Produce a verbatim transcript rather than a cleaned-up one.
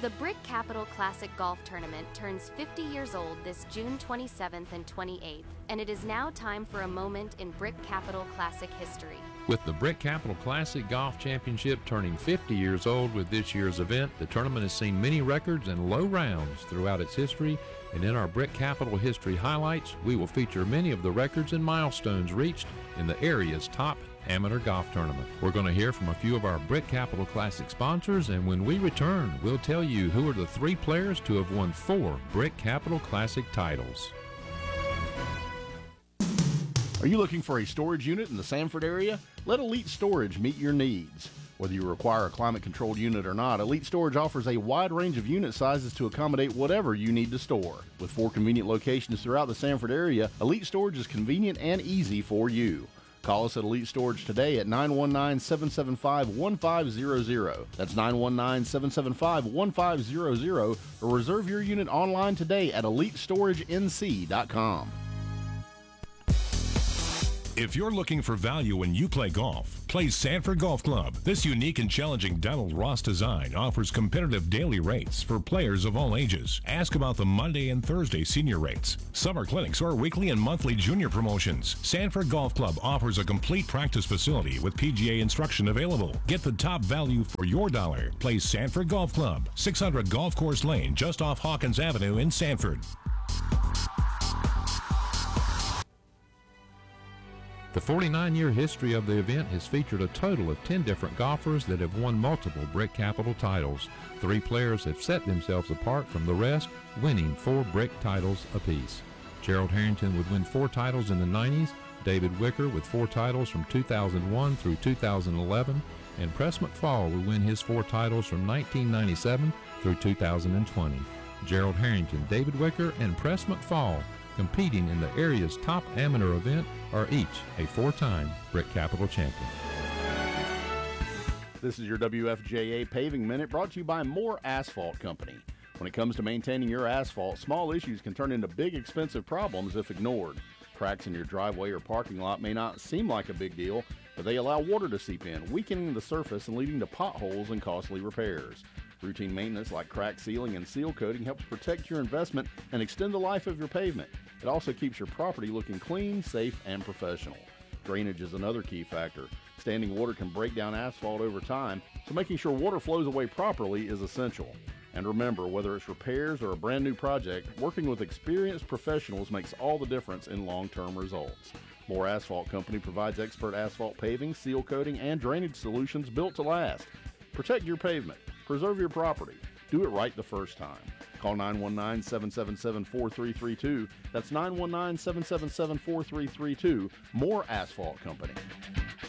The Brick Capital Classic Golf Tournament turns fifty years old this June twenty-seventh and twenty-eighth, and it is now time for a moment in Brick Capital Classic history. With the Brick Capital Classic Golf Championship turning fifty years old with this year's event, the tournament has seen many records and low rounds throughout its history, and in our Brick Capital History Highlights, we will feature many of the records and milestones reached in the area's top amateur golf tournament. We're going to hear from a few of our Brick Capital Classic sponsors, and when we return, we'll tell you who are the three players to have won four Brick Capital Classic titles. Are you looking for a storage unit in the Sanford area? Let Elite Storage meet your needs. Whether you require a climate-controlled unit or not, Elite Storage offers a wide range of unit sizes to accommodate whatever you need to store. With four convenient locations throughout the Sanford area, Elite Storage is convenient and easy for you. Call us at Elite Storage today at nine one nine, seven seven five, one five zero zero. That's nine one nine, seven seven five, one five zero zero, or reserve your unit online today at elite storage n c dot com. If you're looking for value when you play golf, play Sanford Golf Club. This unique and challenging Donald Ross design offers competitive daily rates for players of all ages. Ask about the Monday and Thursday senior rates, summer clinics, or weekly and monthly junior promotions. Sanford Golf Club offers a complete practice facility with P G A instruction available. Get the top value for your dollar. Play Sanford Golf Club, six hundred Golf Course Lane, just off Hawkins Avenue in Sanford. The forty-nine-year history of the event has featured a total of ten different golfers that have won multiple Brick Capital titles. Three players have set themselves apart from the rest, winning four Brick titles apiece. Gerald Harrington would win four titles in the nineties, David Wicker with four titles from two thousand one through two thousand eleven, and Press McFall would win his four titles from nineteen ninety-seven through two thousand twenty. Gerald Harrington, David Wicker, and Press McFall, competing in the area's top amateur event, are each a four-time Brick Capital champion. This is your W F J A Paving Minute, brought to you by Moore Asphalt Company. When it comes to maintaining your asphalt, small issues can turn into big, expensive problems if ignored. Cracks in your driveway or parking lot may not seem like a big deal, but they allow water to seep in, weakening the surface and leading to potholes and costly repairs. Routine maintenance like crack sealing and seal coating helps protect your investment and extend the life of your pavement. It also keeps your property looking clean, safe, and professional. Drainage is another key factor. Standing water can break down asphalt over time, so making sure water flows away properly is essential. And remember, whether it's repairs or a brand new project, working with experienced professionals makes all the difference in long-term results. Moore Asphalt Company provides expert asphalt paving, seal coating, and drainage solutions built to last. Protect your pavement. Preserve your property. Do it right the first time. Call nine one nine, seven seven seven, four three three two. That's nine one nine, seven seven seven, four three three two. Moore Asphalt Company.